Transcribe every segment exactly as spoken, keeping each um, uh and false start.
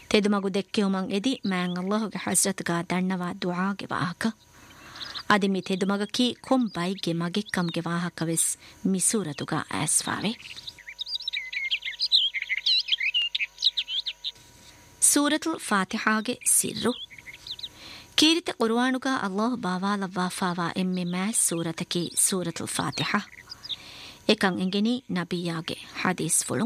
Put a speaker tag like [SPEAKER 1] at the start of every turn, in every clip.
[SPEAKER 1] ತೆದುಮಗು ದೆಕ್ಕೆವುಮಂ ಎದಿ ಮ್ಯಾಂಗ್ ಅಲ್ಲಾಹುಗೆ ಹಜ್ರತ್ಗಾ ದಣ್ಣವಾ ದುಆಗೆ ವಾಹಕ ಅದಿ ಮಿ ತೆದುಮಗಕಿ ಕೊಂ ಬೈಗೆ ಮಗೆಕ್ಕಂಗೆ ವಾಹಕವೆಸ್ ಮಿ ಸೂರತುಗಾ ಆಸ್ಫಾವೆ ಸೂರತುಲ್ ಫಾತಿಹಾಗೆ ಸಿರ್ರು ಕೀರಿತ ಕುರ್ಆನುಗಾ ಅಲ್ಲಾಹ್ ಬಾವಾಲ ವಾಫಾವಾ ಎಮ್ಮೆ ಮ್ಯಾಸ್ ಸೂರತಕಿ ಸೂರತುಲ್ ಫಾತಿಹಾ ಎಕಂ ಎಂಗೆನಿ ನಬಿಯಾಗೆ ಹದೀಸ್ ಫುಳು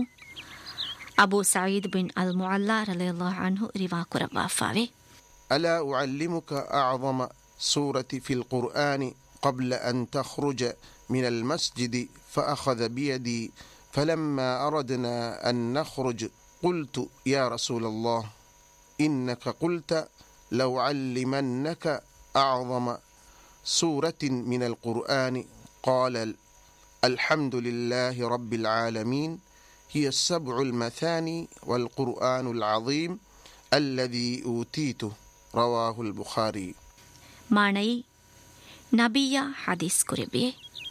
[SPEAKER 1] ಅಬೂ ಸঈದ್ ಬಿನ್ ಅಲ್ ಮುಅಲ್ಲಾ ರಲಿಯಲ್ಲಾಹು ಅನ್ಹು ರಿವಾ ಕುರವಾಫಾವೆ
[SPEAKER 2] ಅಲಾ ಉಅಲ್ಲಿಮುಕ ಅಅظಮ ಸೂರತಿ ಫಿಲ್ ಕುರ್ಆನಿ قبل أن تخرج من المسجد فأخذ بيدي فلما أردنا أن نخرج قلت يا رسول الله إنك قلت لو علمنك أعظم سورة من القرآن قال الحمد لله رب العالمين هي السبع المثاني والقرآن العظيم الذي أوتيته رواه البخاري
[SPEAKER 1] معنى نبيا حديث كربيه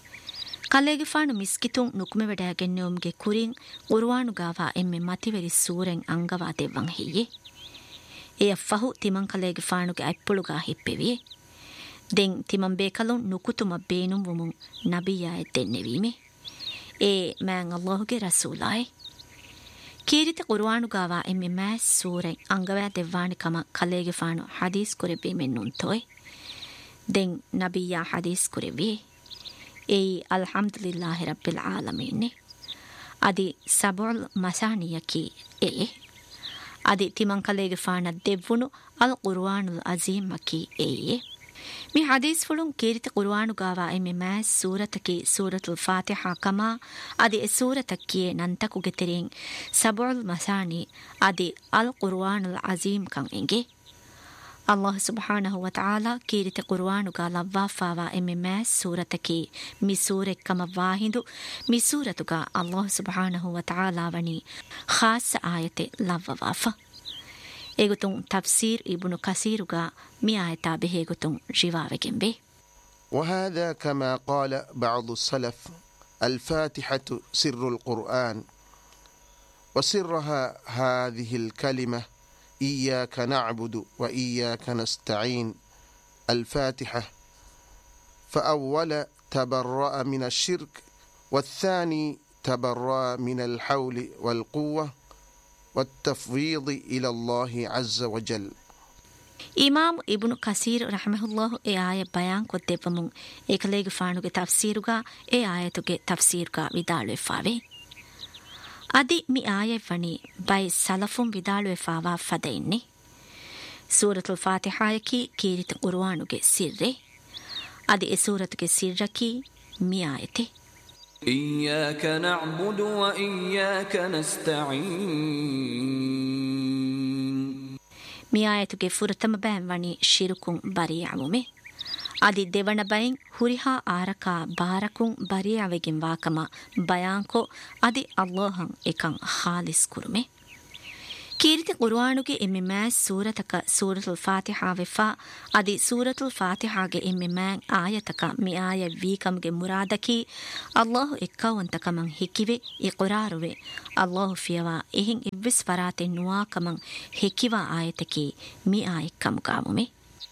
[SPEAKER 1] ಕಲೆಗೆ ಫಾನು ಮಿಸ್ಕಿತುಂ ನುಕುಮೆ ವಡಾಗೆನ್ನೋಮ್ಗೆ ಕುರಿನ್ ಕುರ್ಆನು ಗಾವಾ ಎಮ್ಮೆ ಮತಿವೆರಿ ಸೂರೆನ್ ಅಂಗವಾ ದೆವ್ವಂ ಹಿಯೆ ಎ ಫಹು ತಿಮನ್ ಕಲೆಗೆ ಫಾನುಗೆ ಐಪ್ಪುಳುಗಾ ಹಿಪ್ಪೆವಿಯೆ ದೆನ್ ತಿಮನ್ ಬೇಕಲುಂ ನುಕುತುಮ ಬೇನುಂ ವುಮುಂ ನಬಿಯಾ ಎದ್ದೆನ್ನೆವೀಮೆ ಎ ಮ್ಯಾನ್ ಅಲ್ಲಾಹುಗೆ ರಸೂಲಾಯ್ ಕೀರಿತ ಕುರ್ಆನು ಗಾವಾ ಎಮ್ಮೆ ಮ್ಯಾಸ್ ಸೂರೆನ್ ಅಂಗವಾ ದೆವ್ವಾನಿ ಕಮ ಕಲೆಗೆ ಫಾನು ಹದೀಸ್ ಕುರೆಬಿ ಮೆನ್ನುಂತೋಯ್ ದೆನ್ ನಬಿಯಾ ಹದೀಸ್ ಕುರೆವಿಯೆ ಏಯ್ ಅಲ್ಹಮ್ದುಲಿಲ್ಲಾಹಿ ರಬ್ಬಿಲ್ ಆಲಮೀನ್ ಅದಿ ಸಬುಲ್ ಮಸಾನಿಯಕಿ ಎ ಅದಿ ತಿಮನ್ ಕಲೆಗೆ ಫಾನ ದೆವ್ವುನು ಅಲ್ ಕುರ್ಆನುಲ್ ಅಜೀಮ್ ಮಕಿ ಎ ಮಿ ಹದೀಸ್ ಫುಳುಂ ಕೀರಿತ ಕುರ್ಆನು ಗಾವಾ ಎಮ್ಮೆ ಮ್ಯಾಸ್ ಸೂರತಕಿ ಸೂರತುಲ್ ಫಾತಿಹಾ ಕಮಾ ಅದಿ ಎ ಸೂರತಕ್ಕಿಯೆ ನಂತಕುಗೆ ತೆರೆನ್ ಸಬುಲ್ ಮಸಾನಿ ಅದಿ ಅಲ್ ಕುರ್ಆನುಲ್ ಅಜೀಮ್ ಕಂ ಎಂಗೆ Allah subhanahu wa ta'ala kirite Qur'anu ga lawwafawa emme mas surataki mi sure kama wahindu mi suratu ga Allah subhanahu wa ta'ala wani khas ayate lawwafa egutun tafsir ibnu kasir ga mi ayata behegutun riwawegembe
[SPEAKER 2] وهذا كما قال بعض السلف الفاتحة سر القرآن وسرها هذه الكلمة إياك نعبد وإياك نستعين الفاتحة فأول تبرأ من الشرك والثاني تبرأ من الحول والقوة والتفويض إلى الله عز وجل
[SPEAKER 1] إمام ابن كثير رحمه الله إيه آية بيان كتبمون إكليغ فانوغ تفسيرغا إيه آية تفسيرغا ವಿದಾಳುವೆ ಫಾವೆ ಅದಿ ಮಿ ಆಯೆ ಫಣಿ ಬೈ ಸಲಫುಂ ವಿದಾಳುವೆ ಫಾವಾ ಫದೆನ್ನಿ ಸೂರತುಲ್ ಫಾತಿಹಾಯಕಿ ಕೀರಿತ ಕುರ್ಆನುಗೆ ಸಿರ್ರೆ ಅದಿ ಎ ಸೂರತುಗೆ ಸಿರ್ರಕಿ ಮಿ ಆಯತೆ
[SPEAKER 3] ಇಯ್ಯಾಕ ನಅಬುದು ವ ಇಯ್ಯಾಕ ನಸ್ತഈನ್
[SPEAKER 1] ಮಿ ಆಯತುಗೆ ಫುರತಮ ಬෑಂ ವಣಿ ಶಿರುಕುಂ ಬರಿಯಾಮುಮೆ ಅದಿ ದೆವಣ ಬೈನ್ ಹುರಿಹಾ ಆರಕ ಬಾರಕುಂ ಬರಿಯಾವೆಗಿಂ ವಾಕಮ ಬಯಾಂಕೊ ಅದಿ ಅಲ್ಲಾಹಂ ಎಕಂ ಖಾಲಿಸ್ ಕುರುಮೆ ಕೀರಿತ ಕುರ್ಆನುಗೆ ಎಮ್ಮೆ ಮ್ಯಾಸ್ ಸೂರತಕ ಸೂರತುಲ್ ಫಾತಿಹಾ ವೆಫಾ ಅದಿ ಸೂರತುಲ್ ಫಾತಿಹಾಗೆ ಎಮ್ಮೆ ಮ್ಯಾನ್ ಆಯತಕ ಮಿ ಆಯ ವೀಕಂಗೆ ಮುರಾದಕಿ ಅಲ್ಲಾಹು ಎಕ್ಕವಂತಕಮಂ ಹಿಕಿವೆ ಇಕರಾರುವೆ ಅಲ್ಲಾಹು ಫಿಯವಾ ಎಹಿಂ ಇವ್ವಿಸ್ ಫರಾತೆ ನುವಾಕಮಂ ಹಿಕಿವಾ ಆಯತಕಿ ಮಿ ಆಯಕ್ಕಂ ಕಾಮುಮೆ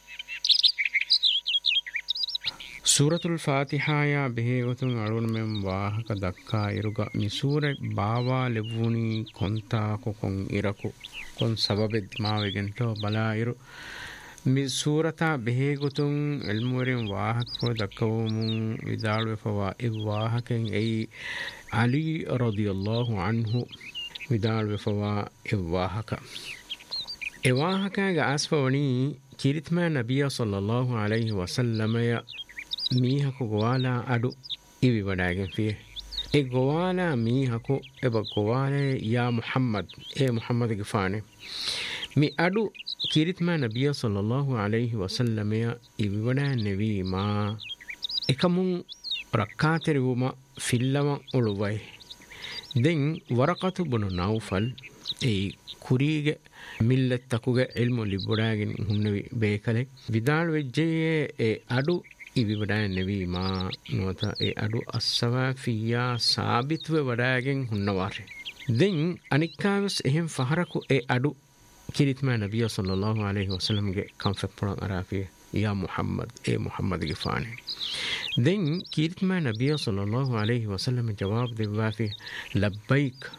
[SPEAKER 4] ಸೂರತುಲ್ ಫಾತಿಹಾಯ ಬೆಹೆಗೊತುನ್ ಅಳುಣಮೆಂ ವಾಹಕ ದಕ್ಕಾ ಇರುಗ ಮಿ ಸೂರೆ ಬಾವಾ ಲೆವ್ವುನಿ ಕೊಂತಾ ಕೊಕೊಂ ಇರಕು ಕೊನ್ ಸಬಬೆದ್ ಮಾವೆಗೆಂಟೋ ಬಲಾ ಇರು ಮಿ ಸೂರತ ಬೆಹೆಗೊತುನ್ ಎಲ್ಮುರಿಂ ವಾಹಕ ದಕ್ಕವುಮುಂ ವಿದಾಳುವೆ ಫವಾ ಇವ್ ವಾಹಕೆಂ ಎಯಿ ಅಲಿ ರದಿಯಲ್ಲಾಹು ಅನ್ಹು ವಿದಾಳುವೆ ಫವಾ ಇವ್ ವಾಹಕ ಎ ವಾಹಕಾಗ ಆಸ್ಫವಣಿ ಕಿರಿತ್ಮಾ ನಬಿಯ ಸಲ್ಲಲ್ಲಾಹು ಅಲೈಹಿ ವಸಲ್ಲಮಯ ಮೀಹಕು ಗೋವಾಲಾ ಅಡು ಇವಿ ವಡಾಗೆನ್ ಫಿಯೆ ಎ ಗೋವಾಲಾ ಮೀಹಕು ಎಬ ಗೋವಾಲೆ ಯಾ ಮುಹಮ್ಮದ್ ಎ ಮುಹಮ್ಮದ್ ಗಿಫಾನೆ ಮಿ ಅಡು ಕಿರಿತ್ಮಾ ನಬಿಯ ಸಲ್ಲಲ್ಲಾಹು ಅಲೈಹಿ ವಸಲ್ಲಮೆಯ ಇವಿ ವಡಾ ನೆವಿ ಮಾ ಎಕಮುಂ ರಕ್ಕಾತೆರಿವುಮ ಫಿಲ್ಲವ ಉಳುವೈ ದೆನ್ ವರಕತು ಬುನು ನೌಫಲ್ ಎ ಕುರಿಗೆ ಮಿಲ್ಲೆತ್ತಕುಗೆ ಇಲ್ಮು ಲಿಬ್ಬುಡಾಗಿನ್ ಹುನ್ನವಿ ಬೇಕಲೆ ವಿದಾಳ್ ವೆಜ್ಜೆಯೇ ಎ ಅಡು ಇವಿ ವಡಾಯ ನೆವಿ ಮಾ ನೋತ ಎ ಅಡು ಅಸ್ಸವಾ ಫಿಯಾ ಸಾಬಿತ್ವೆ ವಡಾಗೆನ್ ಹುನ್ನವಾರೆ ದೆನ್ ಅನಿಕ್ಕಾವೆಸ್ ಎಹೆಂ ಫಹರಕು ಎ ಅಡು كيرت ما نبي صلى الله عليه وسلم كان في القرآن أرافيه يا محمد إيه محمد جفاني دين كيرت ما نبي صلى الله عليه وسلم جواب دي لبيك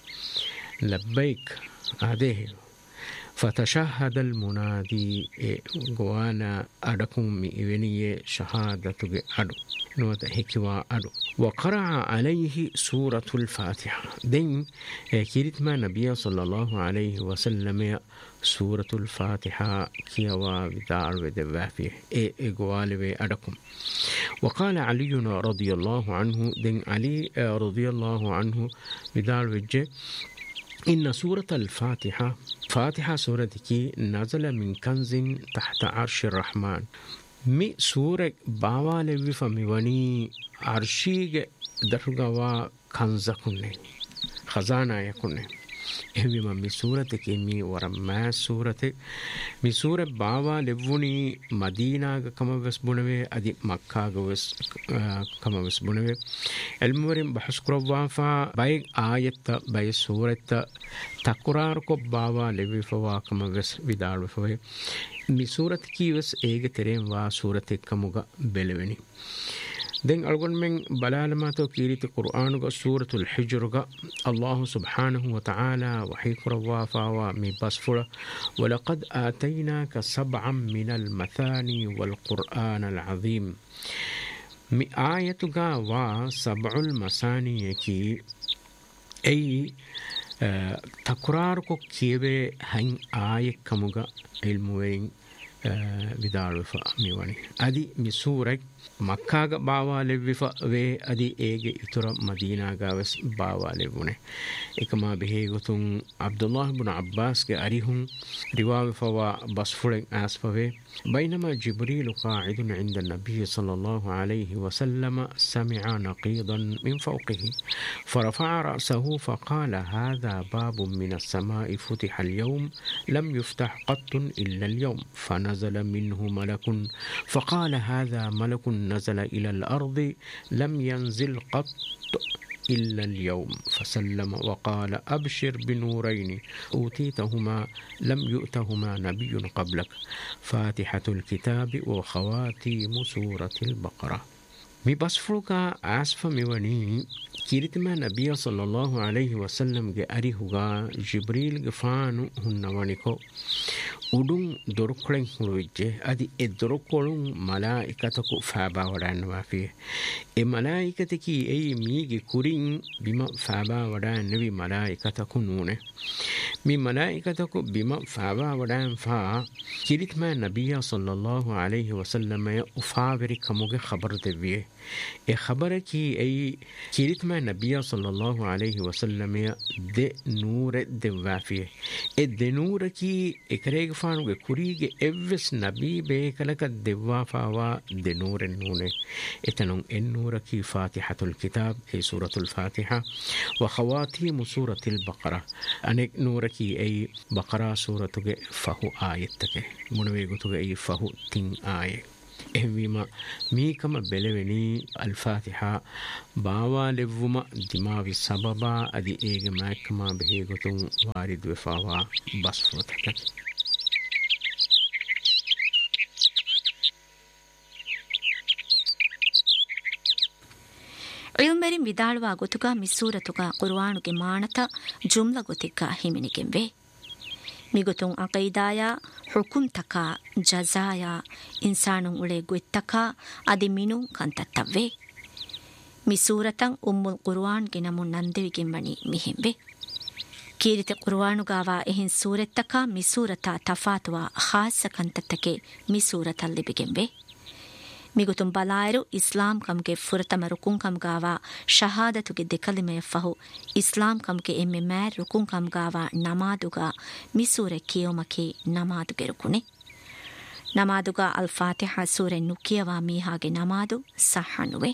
[SPEAKER 4] لبيك هذه فتشهد المنادي غوانا أدكم مئونية شهادة أدو نوت هكوا أدو وقرأ عليه سورة الفاتحة دين كيرت ما نبي صلى الله عليه وسلم سورة الفاتحة كيوا بدار ودوافيه إيه غوالي أدكم وقال علي رضي الله عنه دين علي رضي الله عنه بدار وجه إن سورة الفاتحة فاتحة سورة كي نزل من كنز تحت عرش الرحمن مي سورة باوالي فميواني عرشيق درغوا كنز كنه خزانة يكنه إهوي ما مي سورة كي مي ورما سورة مي سورة باوا لبوني مدينة كما بس بنوي أدي مكة بس كما بس بنوي المورين بحث كروا فا باي آية باي سورة تقرار كو باوا لبي فوا كما بس بدار فوا مي سورة كي بس إيجا ترين وا سورة كموغا بلوني دين أقول من بلالما توكيري القرآن سورة الحجر الله سبحانه وتعالى وحي كروا فاوا مي باسفرة ولقد آتيناك سبعا من المثاني والقرآن العظيم مي آية وا سبع المثاني كي أي آه تكراركو كيبه هن آية كموغا الموين آه بدارفا ميواني أدي مي سورة مكة باوا لبيفا وي أدي إيجي إترا مدينة غاوس باوا لبونه إكما بهيغتون عبد الله بن عباس كأريهم رواوي فوا بصفرين آسفا بينما جبريل قاعد عند النبي صلى الله عليه وسلم سمع نقيضا من فوقه فرفع رأسه فقال هذا باب من السماء فتح اليوم لم يفتح قط إلا اليوم فنزل منه ملك فقال هذا ملك نزل إلى الأرض لم ينزل قط إلا اليوم فسلم وقال أبشر بنورين أوتيتهما لم يؤتهما نبي قبلك فاتحة الكتاب وخواتيم سورة البقرة مي بصفرك آسف ميواني كيرتما نبي صلى الله عليه وسلم أريهغا جبريل غفانو هنوانيكو udun doroklen hulujje adi e dorokolun malaikataku faaba wadan wafi e malaikataki ei mige kurin bima faaba wadan nabi malaikataku nune mi malaikataku bima faaba wadan fa kiritma nabiyya sallallahu alayhi wasallam ya ufaveri kamuge khabar deviye e khabara ki ei kiritma nabiyya sallallahu alayhi wasallam ya de nure de wafi e de nure ki ekre فانو كوريجي إفس نبي بيكلك الدوا فاوا دنور النون إتنون النور كي فاتحة الكتاب أي سورة الفاتحة وخواتيم سورة البقرة أنك نور كي أي بقرة سورة فهو آيتك منويغو أي فهو تين آية إهويما مي كما بلوني الفاتحة باوا لفوما دماغي سببا أدي إيغ ما كما بهيغو وارد وفاوا بصفتك
[SPEAKER 1] ಇಲ್ಮೆರಿನ್ ವಿದಾಳುವ ಗೊತುಗ ಮಿಸ್ಸೂರತುಗ ಕುರ್ಆನುಗೆ ಮಾನತ ಜುಮ್ಲ ಗೊತಿಕ್ಕ ಹಿಮಿನಿಗೆಂವೆ ಮಿಗುತುಂ ಅಕೈದಾಯ ಹುಕುಂ ತಕ ಜಜಾಯ ಇನ್ಸಾನುಂ ಉಳೆ ಗೊತ್ತಕ ಅದಿ ಮಿನು ಕಂತತ್ತವ್ವೆ ಮಿಸೂರತಂ ಉಮ್ಮುಲ್ ಕುರ್ಆನ್ಗೆ ನಮುನ್ ನಂದೆವಿಗೆಂವಣಿ ಮಿಹಿಂವೆ ಕೀರಿತ ಕುರ್ಆನುಗಾವ ಎಹಿನ್ ಸೂರತ್ತಕ ಮಿಸೂರತ ತಫಾತುವ ಖಾಸ ಕಂತತ್ತಕೆ ಮಿಸೂರತಲ್ಲಿಬಿಗೆಂವೆ ಮಿಗುತುಂ ಬಲಾಯರು ಇಸ್ಲಾಂ ಕಮ್ಗೆ ಫುರತಮ ರುಕುಂ ಕಮ್ಗಾವ ಶಹಾದತುಗೆ ದೆಕಲಿಮೆಯ ಫಹು ಇಸ್ಲಾಂ ಕಮ್ಗೆ ಎಮ್ಮೆ ಮ್ಯಾರ್ ರುಕುಂ ಕಮ್ಗಾವ ನಮಾದುಗ ಮಿಸೂರೆ ಕಿಯೋಮಕೆ ನಮಾದುಗೆ ರುಕುನೆ ನಮಾದುಗ ಅಲ್ ಫಾತಿಹಾ ಸೂರೆ ನುಕಿಯವ ಮೀಹಾಗೆ ನಮಾದು ಸಹನುವೆ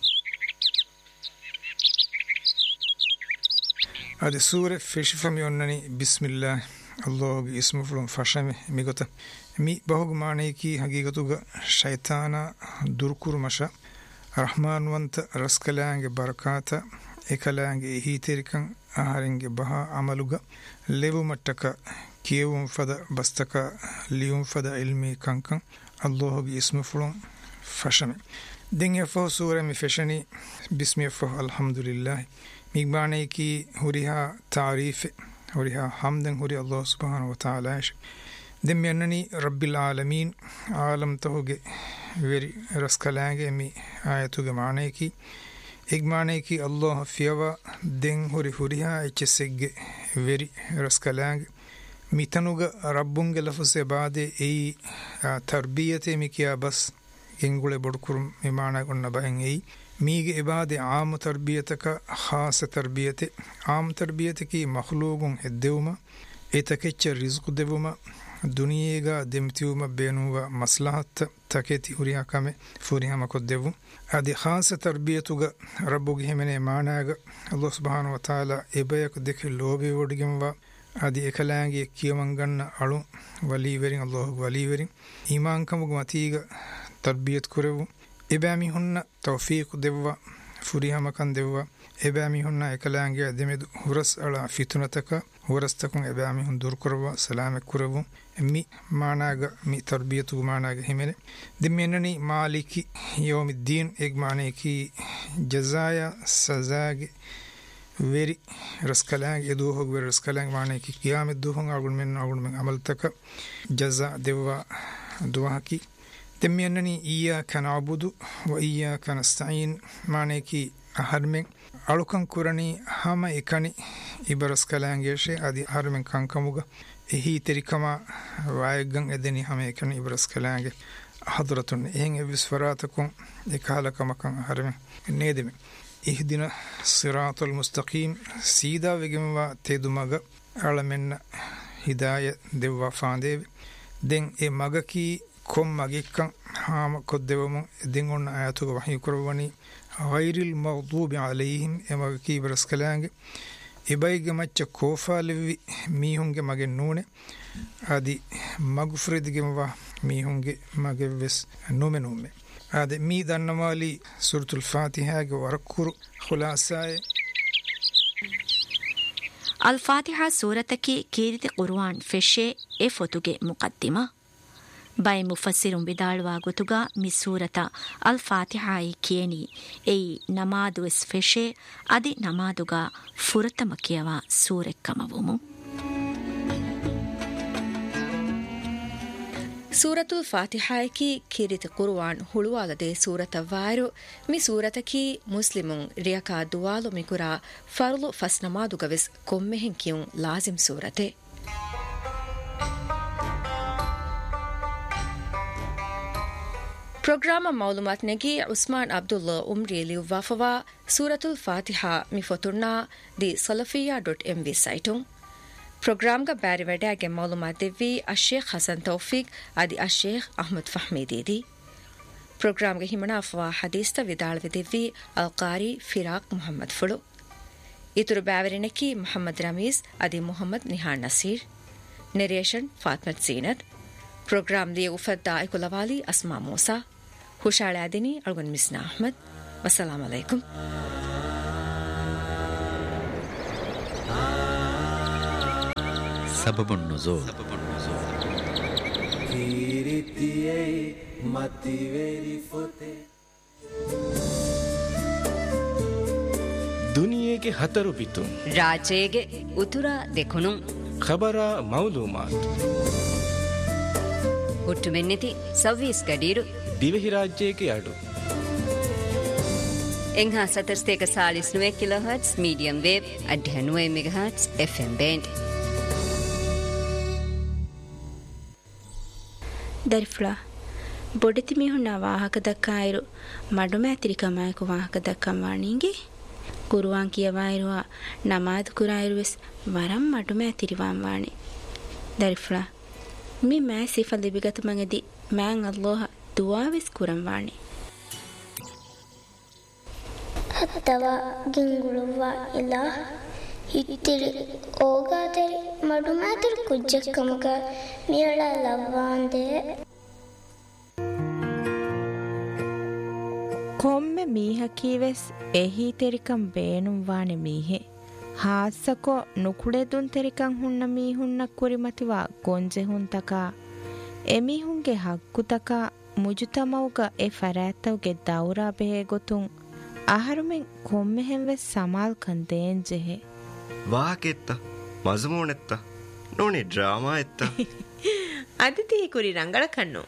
[SPEAKER 5] ಅದೆ ಸೂರೆ ಫೆಶಿಫಮಿ ಒನ್ನನಿ ಬಿಸ್ಮಿಲ್ಲಾ ಅಲ್ಲಾಹುಗೆ ಇಸ್ಮು ಫುಲಂ ಫಶಮಿ ಮಿಗುತ mi bahug maaneki hagigatuga shaytana durkurmasha rahmanwanta raskalange barakata ekalange hitirikan aharinge baha amaluga levu mattaka kiyevum fada bastaka lium fada ilmi kankan Allahu ismu fulun fashame dinge fo sura mi fashani bismi fo alhamdulillah migbane ki huriha ta'rif huriha hamdan huri Allah subhanahu wa ta'ala dem yanani rabbil alamin alam toge veri raskalange mi ayatuge maane ki igmane ki Allah fiyawa den huri huriha echsegge veri raskalange mitanuga rabbunge lafse baade ei tarbiyate mi kiya bas gengule bodkurum imana gonna bahen ei mige ibade aam tarbiyataka khas tarbiyate aam tarbiyate ki makhluqun heddewuma etakech rizq devuma duniyega demtiuma benuwa maslahat taketi huriya kame furihama koddevu adi khas tarbiyatuga rabbuge hemene maanaga Allah subhanahu wa ta'ala ebayak dekhe lobe wodgemwa adi ekalaange kiyaman ganna alu wali verin Allah wali verin iman kamuga matiga tarbiyat kurevu ebami hunna tawfiq devwa furihama kan devwa ebami hunna ekalaange demedu huras ala fitnataka hurastakun ebami hun dur kurwa salamek kurevu mi maanaga mi tarbiyatu maanaga himene dimmenani maliki yawmiddin egmane ki jazaya sazage veri raskalang edu hog veri raskalang maane ki qiyamet du hong agun men agun men amal taka jaza devwa duwa ki temmenani iyyaka na'budu wa iyyaka nasta'in maane ki harmen alukan kurani hama ekani ibaraskalang yeshe adi harmen kankamuga ehi terikama waaygan edeni hama ekani ibaraskalang hadratun ehn ebisfaratakum ekalakama kan harmen nedeme ihdina siratal mustaqim sida vegema tedumaga alamenna hidayah devwa faandeve den e magaki kom magikkan hama koddewamu den onna ayatuga wahi kurwani ghayril maghdubi alayhim emagaki braskalange ebayge macca kofa levi mihunge mage nune adi magfridigema mihunge mage ves nume nume هذا ميد النمالي سورة الفاتحة وركور خلاصة
[SPEAKER 1] الفاتحة سورة كي كيرت قرآن فشي إفوتوغي مقدمة باي مفسر بدال واغوتوغا مي سورة الفاتحة كيني أي نمادو اس فشي أدي نمادوغا فرط مكيوا سورة كمومو ಸೂರತುಲ್ ಫಾತಿಹಾಯಕಿ ಕಿರಿತ ಕುರ್ಆನ್ ಹುಳುವಾಲದೆ ಸೂರತ ವಾರು ಮಿ ಸೂರತಕಿ ಮುಸ್ಲಿಮುನ್ ರಿಯಕಾ ದುವಾಲು ಮಿಕುರಾ ಫರ್ಲು ಫಸ್ ನಮಾದುಗವೆಸ್ ಕೊಮ್ಮೆಹೆನ್ ಕಿಯುನ್ ಲಾಜಿಮ್ ಸೂರತೆ ಪ್ರೋಗ್ರಾಮ ಮೌಲುಮಾತ್ ನೆಗಿ ಉಸ್ಮಾನ್ ಅಬ್ದುಲ್ಲಾ ಉಮ್ರಿ ಲಿವ್ವಾಫವಾ ಸೂರತುಲ್ ಫಾತಿಹಾ ಮಿ ಫತುರ್ನಾ ದಿ ಸಲಫಿಯಾ ಡಾಟ್ ಎಂ ವಿ ಸೈಟುನ್ प्रोग्राम का बैरी वड्यागे मालूमात देवी अशेख हसन तौफीक आदि अशेख अहमद फहमी दीदी प्रोग्राम के हिमना अफवा हदीस ता विदाल देवी अलकारी फिराक मोहम्मद फुलो इतुर बैवरिने की मोहम्मद रमीज आदि मोहम्मद निहार नसीर नरेशन फातमत जीनत प्रोग्राम दिए उफत दाई कुलवाली अस्मा मूसा खुशाल आदिनी अरगुन मिसना अहमद अस्सलाम वालेकुम
[SPEAKER 6] سبب النزول
[SPEAKER 7] ದುನಿಯೆಗೆ ಹತರು ಬಿತ್ತು
[SPEAKER 8] ರಾಜೇಗೆ ಉತುರ ದೆಕುನು
[SPEAKER 7] ಖಬರ ಮೌಲೂಮಾತ್
[SPEAKER 8] ಹುಟ್ಟು ಮೆನ್ನಿತಿ ಸವ್ವೀಸ್ ಗಡೀರು
[SPEAKER 7] ದಿವೆಹಿ ರಾಜ್ಯಕ್ಕೆ ಅಡು
[SPEAKER 8] ಎಂಹಾ ಸತರ್ಸ್ತೇಕ ಸಾಲಿಸ್ ನುವೆ ಕಿಲೋ ಹರ್ಟ್ಸ್ ಮೀಡಿಯಂ ವೇವ್ ಅಡ್ಡೆ ನುವೆ mega hertz F M band
[SPEAKER 9] ದರ್ಫ್ಲಾ ಬೊಡಿತಿ ಮಿಹುನ ವಾಹಕ ದಕ್ಕಾಯಿರು ಮಡುಮೆ ತಿರಿಕಮಾಯಕು ವಾಹಕ ದಕ್ಕಂವಾಣಿಗೆ ಕುರುವಾನ್ ಕಿಯವಾಯಿರುವ ನಮಾದ್ ಕುರಾಯಿರುವೆಸ್ ವರಂ ಮಡುಮೆ ತಿರಿವಾಂವಾಣಿ ದರ್ಫ್ಲಾ ಮಿ ಮೈ ಸಿಫ ಲಿಬಿಗತು ಮಂಗದಿ ಮ್ಯಾಂಗ್ ಅಲ್ಲೋಹ ದುವಾವೆಸ್ ಕುರಂವಾಣಿ
[SPEAKER 10] ಹತ್ತವ ಗಿಂಗುಳುವ ಇಲ್ಲ ಹಿತ್ತಿರಿ ಓಗಾದರಿ ಮಡುಮಾದರಿ ಕುಜ್ಜಕ್ಕಮಗ ಮೇಳ ಲವ್ವಾಂದೆ
[SPEAKER 11] ಕೊಮ್ಮೆ ಮೀಹಕೀವೆಸ್ ಎಹಿ ತೆರಿಕಂ ಬೇನುವಾಣೆ ಮೀಹೆ
[SPEAKER 9] ಹಾಸಕೊ ನುಕುಳೆದುನ್ ತೆರಿಕಂ ಹುಣ್ಣ ಮೀಹುಣ್ಣ ಕುರಿಮತಿವ ಗೊಂಜೆ ಹುಂತಕ ಎಮಿಹುಂಗೆ ಹಕ್ಕುತಕ ಮುಜುತಮೌಗ ಎ ಫರಾತ್ತವ್ಗೆ ದೌರಾ ಬೆಹೆ ಗೊತುಂ ಅಹರುಮೆನ್ ಕೊಮ್ಮೆಹೆಂವೆಸ್ ಸಮಾಲ್ ಕಂದೇನ್ ಜೆಹೆ
[SPEAKER 6] ವಾಕೆತ್ತ ಮಜಮೂನೆತ್ತ ನೋನಿ ಡ್ರಾಮಾ ಎತ್ತ
[SPEAKER 9] ಅದಿತಿ ಕುರಿ ರಂಗಳ ಕಣ್ಣು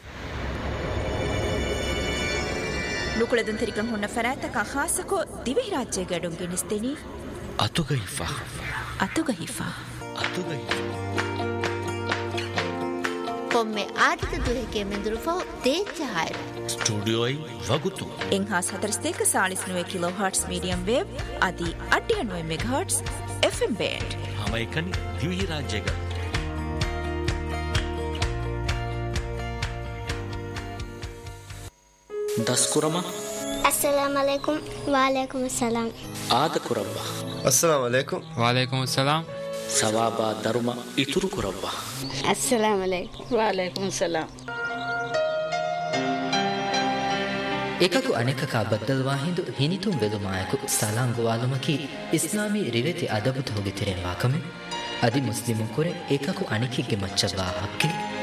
[SPEAKER 9] ನುಕುಳೆದುನ್ ತೆರಿಕಂ ಹುಣ್ಣ ಫರಾತ್ತಕ ಹಾಸಕೊ ದಿವಿ ರಾಜ್ಯ ಗಡುಂ ಗಿಣಿಸ್ತೆನಿ
[SPEAKER 11] ಅತುಗಹಿಫಾ
[SPEAKER 9] ಅತುಗಹಿಫಾ
[SPEAKER 11] ಅತುಗಹಿಫಾ
[SPEAKER 12] ಕೊಮ್ಮೆ ಆದಿತ ದುರಕೆ ಮೆಂದುರುಫೋ ತೇಜಾಯ
[SPEAKER 11] ಸ್ಟುಡಿಯೋಯ್ ವಗುತು
[SPEAKER 9] ಎಂಹಾಸ್ ಹತರಸ್ತೇಕ ಸಾಳಿಸ್ನುವೆ ಕಿಲೋ ಹರ್ಟ್ಸ್ ಮೀಡಿಯಂ ವೇವ್ ಅದಿ ಅಡ್ಡಿಯನುವೆ ಮೆಗಾ ಹರ್ಟ್ಸ್ ಎಫ್ಎಂ ಬ್ಯಾಂಡ್
[SPEAKER 11] ಹಮೈಕನಿ ದಿವಿ ರಾಜ್ಯಗ ದಸ್ಕುರಮ
[SPEAKER 10] ಅಸ್ಸಲಾಮು ಅಲೈಕುಂ ವಾಲೈಕುಂ ಅಸ್ಸಲಾಂ
[SPEAKER 11] ಆದ ಕುರವ್ವ
[SPEAKER 6] ಅಸ್ಸಲಾಮು ಅಲೈಕುಂ
[SPEAKER 13] ವಾಲೈಕುಂ ಅಸ್ಸಲಾಂ
[SPEAKER 11] ಸವಾಬಾ ಧರ್ಮ ಇತುರು ಕುರವ್ವ
[SPEAKER 14] ಅಸ್ಸಲಾಮು ಅಲೈಕುಂ ವಾಲೈಕುಂ ಸಲಾಂ
[SPEAKER 15] එකකු අනෙකකා බද්දල්වා හිඳු හිනිතුම් වෙදුමායකු සලාංගුවාලුමකි ඉස්ලාමී රිවෙති අදබුත හොගිතිරෙන් වාකමෙ අදි මුස්ලිමුන් කුරෙ එකකු අනෙකිගේ මච්චවා හක්කේ